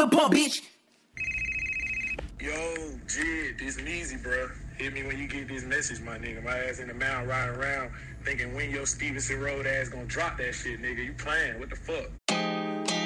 Lil Pump, bitch. Yo, Jid, this Meezy, bro. Hit me when you get this message, my nigga. My ass in the mountain riding around thinking when your Stevenson Road ass gonna drop that shit, nigga. You playing? What the fuck?